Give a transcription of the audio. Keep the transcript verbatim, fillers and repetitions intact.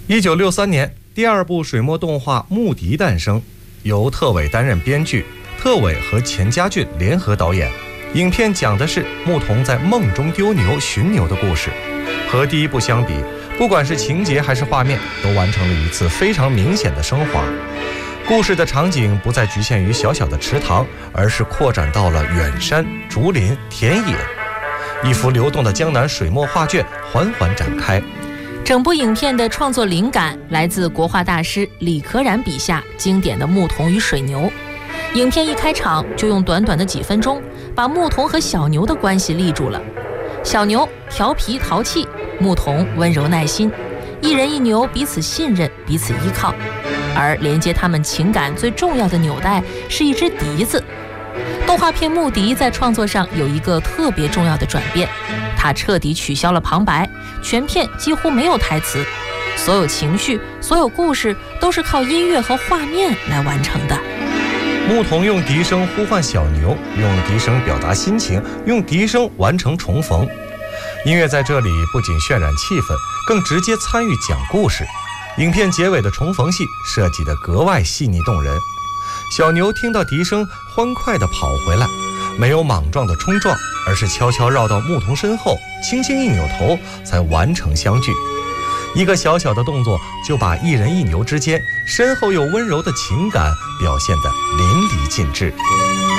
一九六三年，第二部水墨动画《牧笛》诞生，由特伟担任编剧，特伟和钱家俊联合导演。影片讲的是牧童在梦中丢牛寻牛的故事。和第一部相比，不管是情节还是画面，都完成了一次非常明显的升华。故事的场景不再局限于小小的池塘，而是扩展到了远山、竹林、田野。一幅流动的江南水墨画卷缓缓展开。 整部影片的创作灵感来自国画大师李可染笔下经典的牧童与水牛。影片一开场就用短短的几分钟，把牧童和小牛的关系立住了。小牛调皮淘气，牧童温柔耐心，一人一牛彼此信任，彼此依靠。而连接他们情感最重要的纽带是一只笛子。动画片《牧笛》在创作上有一个特别重要的转变，它彻底取消了旁白，全片几乎没有台词，所有情绪、所有故事都是靠音乐和画面来完成的。 牧童用笛声呼唤小牛，用笛声表达心情，用笛声完成重逢。音乐在这里不仅渲染气氛，更直接参与讲故事。影片结尾的重逢戏设计得格外细腻动人。小牛听到笛声，欢快地跑回来，没有莽撞的冲撞，而是悄悄绕到牧童身后，轻轻一扭头，才完成相聚。一个小小的动作，就把一人一牛之间深厚又温柔的情感表现得淋漓尽致。